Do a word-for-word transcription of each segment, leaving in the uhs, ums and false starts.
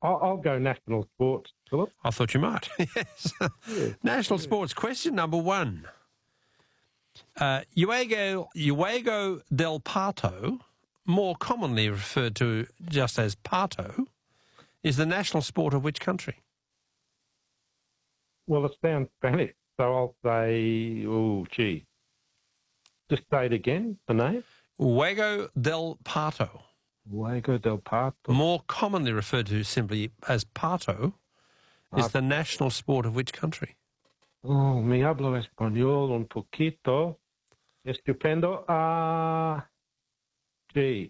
I'll, I'll go national sports, Philip. I thought you might. Yes. Yeah. National sports. Question number one. Uh, Juego, Juego del Pato, more commonly referred to just as Pato, is the national sport of which country? Well, it sounds Spanish, so I'll say, oh, gee. Just say it again, the name. Juego del Pato. Juego del Pato. More commonly referred to simply as Pato, is the national sport of which country? Oh, me hablo español un poquito. Estupendo. Ah, uh, gee.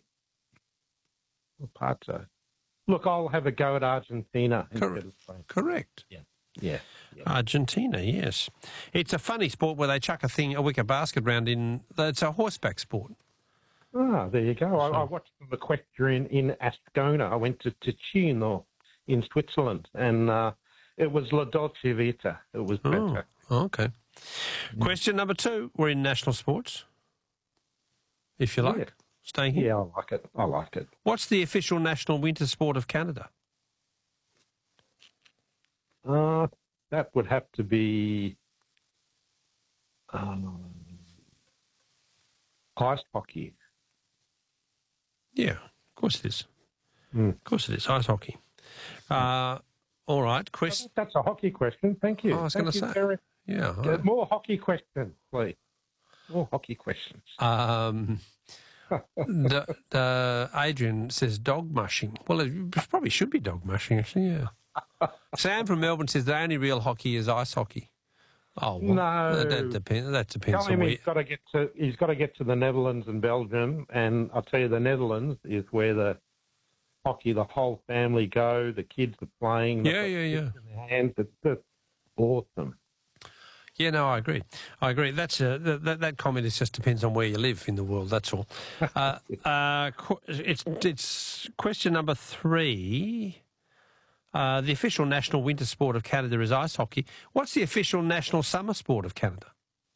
Pato. Look, I'll have a go at Argentina. Cor- instead of Spain. Correct. Yeah. Yeah. yeah. Argentina, yes. It's a funny sport where they chuck a thing, a wicker basket round in. It's a horseback sport. Ah, there you go. I, So- I watched the equestrian in Ascona. I went to Ticino in Switzerland, and uh, it was La Dolce Vita. It was better. Oh, okay. Question number two. We're in national sports, if you like. Yeah. Staying here. Yeah, I like it. I like it. What's the official national winter sport of Canada? Uh, that would have to be um, ice hockey. Yeah, of course it is. Mm. Of course it is. Ice hockey. Uh, all right. Question. That's a hockey question. Thank you. I was Thank going to you say. very- Yeah. Uh, More hockey questions, please. More hockey questions. Um, the, the Adrian says dog mushing. Well, it probably should be dog mushing, actually, yeah. Sam from Melbourne says the only real hockey is ice hockey. Oh, well, No. that, that depends. That depends Tell him on where. he's got to get to he's got to get to the Netherlands and Belgium, and I'll tell you, the Netherlands is where the hockey, the whole family go. The kids are playing. they've Yeah, got yeah, yeah. sticks in their hands. It's just awesome. Yeah, no, I agree. I agree. That's a, that, that that comment is just depends on where you live in the world. That's all. Uh, uh, qu- it's it's question number three. Uh, the official national winter sport of Canada is ice hockey. What's the official national summer sport of Canada?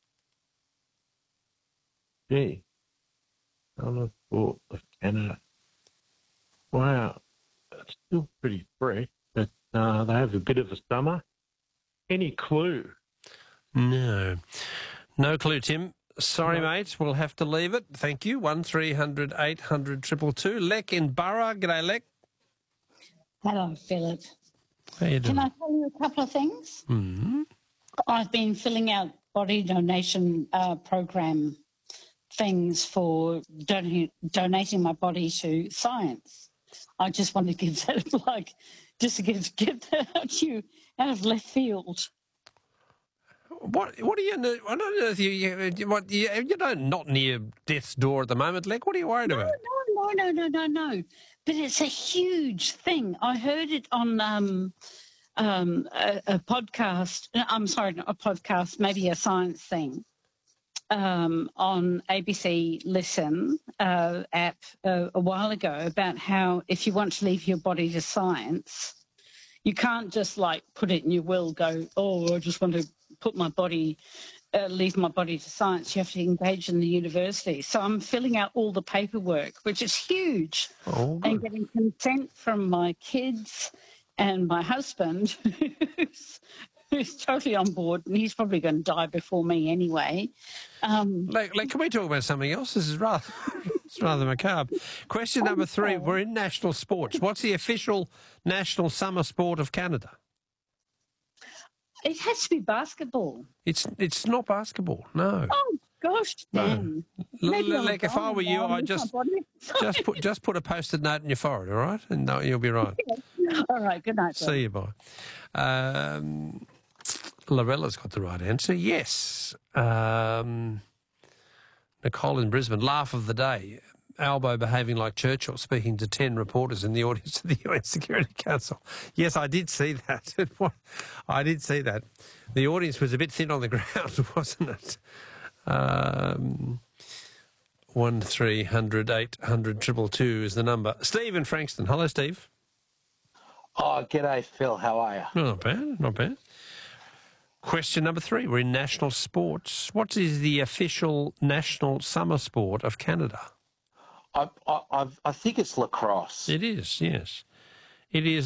Gee, summer sport of Canada. Wow, it's still pretty fresh, but uh, they have a bit of a summer. Any clue? No. No clue, Tim. Sorry, mate. We'll have to leave it. Thank you. One three hundred eight hundred two two two. Lek in Burra. G'day, Lek. Hello, Philip. How you doing? Can I tell you a couple of things? Mm-hmm. I've been filling out body donation uh, program things for don- donating my body to science. I just want to give that a plug, just to give, give that out to you out of left field. What What are you? I don't know if you. you what you, you're not not near death's door at the moment, Lek. What are you worried about? No, no, no, no, no. But it's a huge thing. I heard it on um, um, a, a podcast. I'm sorry, not a podcast, maybe a science thing um, on A B C Listen uh, app uh, a while ago about how if you want to leave your body to science, you can't just like put it in your will, go, oh, I just want to put my body, uh, leave my body to science. You have to engage in the university. So I'm filling out all the paperwork, which is huge, Oh, and good. getting consent from my kids and my husband, who's, who's totally on board, and he's probably going to die before me anyway. Um, Lek, Lek, can we talk about something else? This is rather, it's rather macabre. Question number three. We're in national sports. What's the official national summer sport of Canada? it has to be basketball. It's it's not basketball. No. Oh, gosh, Dan. L- Maybe I'm Like if I wrong were you, now. I'd Leave my just body to just put just put a post-it note in your forehead, all right, and no, you'll be right. science. All right, good night. See you, bye. Um, Lorella's got the right answer. Yes. Um, Nicole in Brisbane. Laugh of the day. Albo behaving like Churchill, speaking to ten reporters in the audience of the U N Security Council. Yes, I did see that. I did see that. The audience was a bit thin on the ground, wasn't it? Um, one three hundred eight hundred two two two is the number. Steve in Frankston. Hello, Steve. Oh, g'day, Phil. How are you? Oh, not bad, not bad. Question number three. We're in national sports. What is the official national summer sport of Canada? I, I, I've- I think it's lacrosse. It is, yes. It is